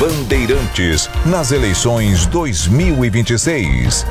Bandeirantes nas eleições 2026.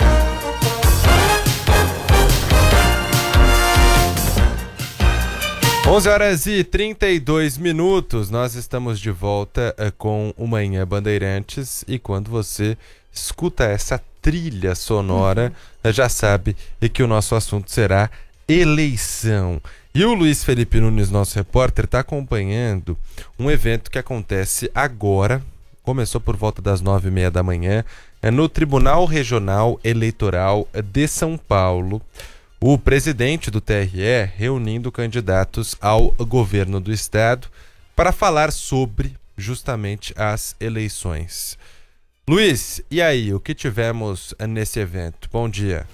Onze horas e 32 minutos, nós estamos de volta com o Manhã Bandeirantes, e quando você escuta essa trilha sonora, já sabe que o nosso assunto será eleição. E o Luiz Felipe Nunes, nosso repórter, está acompanhando um evento que acontece agora, começou por volta das 9h30 da manhã, no Tribunal Regional Eleitoral de São Paulo. O presidente do TRE reunindo candidatos ao governo do estado para falar sobre justamente as eleições. Luiz, e aí, o que tivemos nesse evento? Bom dia.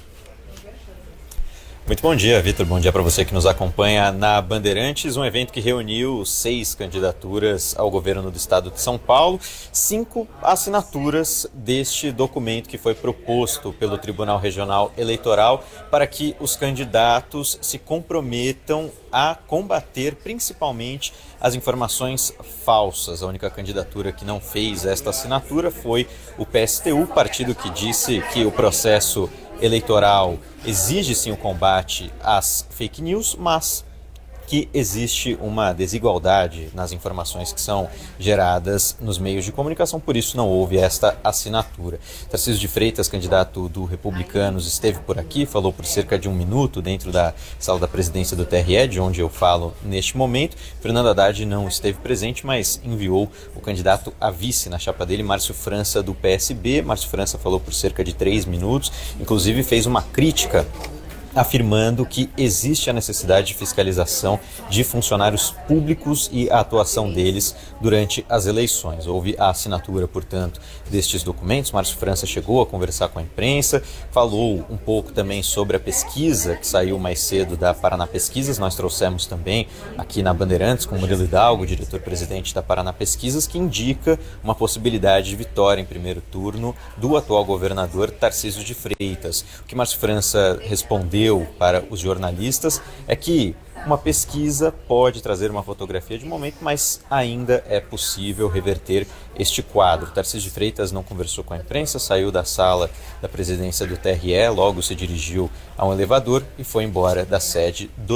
Muito bom dia, Vitor. Bom dia para você que nos acompanha na Bandeirantes, um evento que reuniu 6 candidaturas ao governo do estado de São Paulo, 5 assinaturas deste documento que foi proposto pelo Tribunal Regional Eleitoral para que os candidatos se comprometam a combater principalmente as informações falsas. A única candidatura que não fez esta assinatura foi o PSTU, partido que disse que o processo eleitoral exige sim o combate às fake news, mas que existe uma desigualdade nas informações que são geradas nos meios de comunicação, por isso não houve esta assinatura. Tarcísio de Freitas, candidato do Republicanos, esteve por aqui, falou por cerca de 1 minuto dentro da sala da presidência do TRE, de onde eu falo neste momento. Fernando Haddad não esteve presente, mas enviou o candidato a vice na chapa dele, Márcio França, do PSB. Márcio França falou por cerca de 3 minutos, inclusive fez uma crítica afirmando que existe a necessidade de fiscalização de funcionários públicos e a atuação deles durante as eleições. Houve a assinatura, portanto, destes documentos. Márcio França chegou a conversar com a imprensa, falou um pouco também sobre a pesquisa que saiu mais cedo da Paraná Pesquisas. Nós trouxemos também aqui na Bandeirantes com o Murilo Hidalgo, diretor-presidente da Paraná Pesquisas, que indica uma possibilidade de vitória em primeiro turno do atual governador Tarcísio de Freitas. O que Márcio França respondeu para os jornalistas é que uma pesquisa pode trazer uma fotografia de momento, mas ainda é possível reverter este quadro. Tarcísio de Freitas não conversou com a imprensa, saiu da sala da presidência do TRE, logo se dirigiu a um elevador e foi embora da sede do